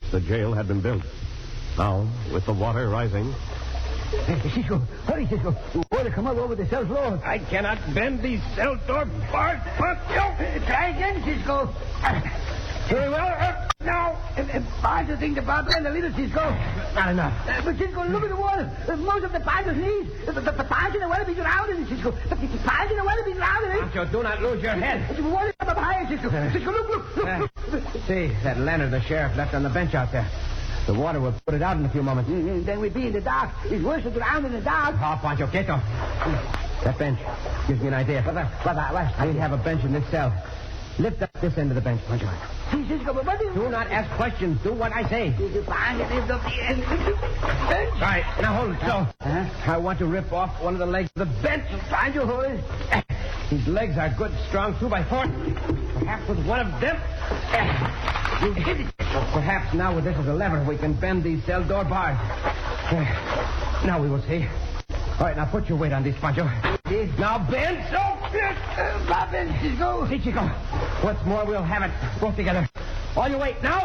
the jail had been built. Now, with the water rising... Cisco, hurry, Cisco. The water come up over the cell floor. I cannot bend these cell door bars, Pancho. Try again, Cisco. Very well. Now. Pancho think the bar bend a little, Cisco. Not enough. But Cisco, look at the water. Most of the Pancho's knees. The Pancho will be drowning, Cisco. The Pancho will be drowning. Pancho, do not lose your head. The water come up higher, Cisco. Cisco, look. See, that lantern the sheriff left on the bench out there. The water will put it out in a few moments. Then we'll be in the dark. It's worse to drown in the dark. Oh, Pancho, quieto. That bench gives me an idea. What? I have a bench in this cell. Lift up this end of the bench, Pancho. See, Cisco, but what is... Do not ask questions. Do what I say. The Pancho lift up the end of the bench. All right, now hold it so. I want to rip off one of the legs of the bench. Pancho, hold it. These legs are good, strong 2x4. Perhaps with one of them... You hit it. Perhaps now with this as a lever, we can bend these cell door bars. Now we will see. All right, now put your weight on these, Pancho. Now bend. Bend, Cisco. See, Chico. Once more, we'll have it both together. All your weight now.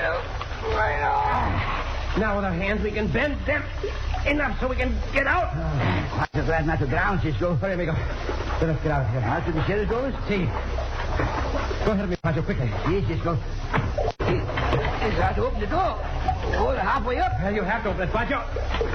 Now with our hands, we can bend them enough so we can get out. I'm glad not to drown, Cisco. Here we go. Let us get out of here. Out to the sheriff goes? See. Go ahead of me, Pancho, quickly. Yes, Cisco. It's hard to open the door. Hold it halfway up. You have to open it, Pancho.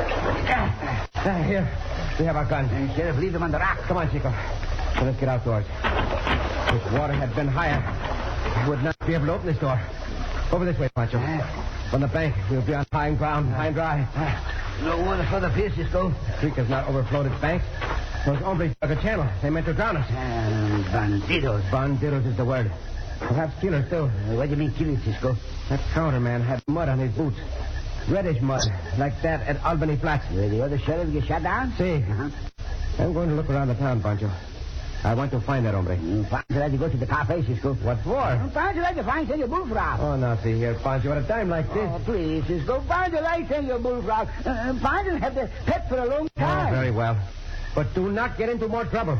Here. We have our guns. Sheriff, leave them on the rock. Come on, Chico. So let's get outdoors. If water had been higher, we would not be able to open this door. Over this way, Pancho. From the bank, we'll be on high ground, high and dry. No water further here, Cisco. The creek has not overflowed its banks. Those hombres dug a channel. They meant to drown us. Bandidos. Bandidos is the word. Perhaps killers, too. What do you mean killing, Cisco? That counterman had mud on his boots. Reddish mud, like that at Albany Flats. Where the other sheriff get shot down? See. I'm going to look around the town, Pancho. I want to find that hombre. Pancho like to go to the cafe, Cisco. What for? Pancho like to find Senor Bullfrog. Oh, now, see here, Pancho, at a time like this. Oh, please, Cisco. Pancho like Senor Bullfrog. Pancho have the pet for a long time. Oh, very well. But do not get into more trouble.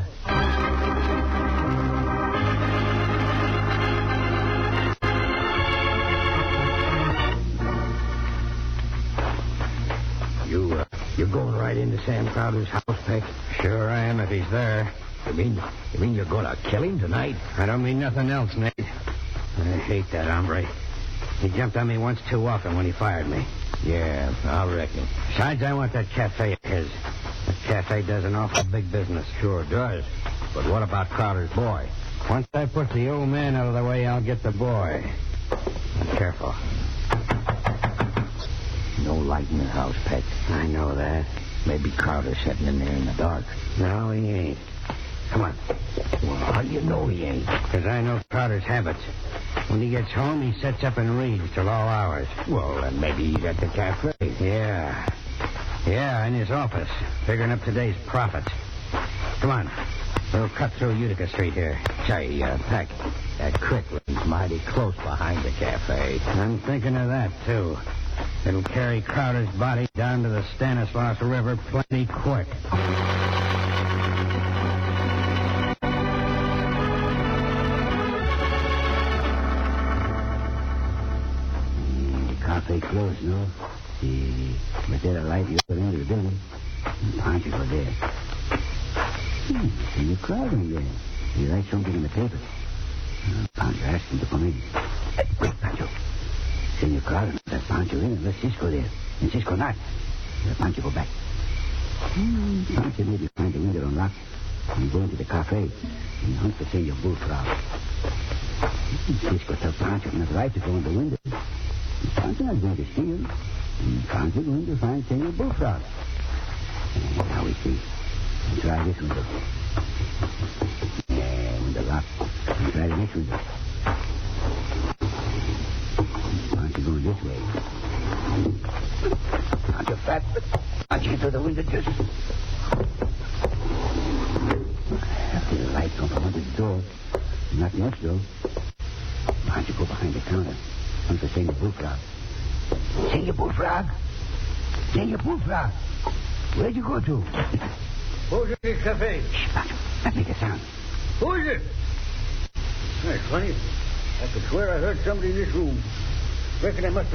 You're going right into Sam Crowder's house, Peck? Sure I am if he's there. You mean you're going to kill him tonight? I don't mean nothing else, Nate. I hate that hombre. He jumped on me once too often when he fired me. Yeah, I reckon. Besides, I want that cafe of his. That cafe does an awful big business. Sure does. But what about Crowder's boy? Once I put the old man out of the way, I'll get the boy. Be careful. No light in the house, Peck. I know that. Maybe Crowder's sitting in there in the dark. No, he ain't. Come on. Well, how do you know he ain't? Because I know Crowder's habits. When he gets home, he sits up and reads till all hours. Well, then maybe he's at the cafe. Yeah. Yeah, in his office, figuring up today's profits. Come on. We'll cut through Utica Street here. Say, Peck, that creek runs mighty close behind the cafe. I'm thinking of that, too. It'll carry Crowder's body down to the Stanislaus River plenty quick. The cafe closed, no? But there's a light at the other end of the building. Pancho go there. See you Crowder there. He writes something in the paper. Pancho asked him to come in. Quick, Pancho. Senor Crowder, let Pancho in and let Cisco there. And Cisco not. Let Pancho go back. Pancho maybe find the window unlocked and go into the cafe and hunt for Senor Bullfrog. Cisco tell Pancho not right to go in the window. Pancho not going to steal. And Pancho going to find Senor Bullfrog. And now we see. And try this window. Yeah, window locked. And try the next window. Pancho going this way. Pancho fat, but Pancho through the window just... After the light come from under the door, not much though. Pancho go behind the counter. Hunt for Senor Bullfrog. Senor Bullfrog? Senor Bullfrog? Where'd you go to? Who's in this cafe? Shh, Pancho. Not make a sound. Who is it? That's funny. I could swear I heard somebody in this room. Reckon I must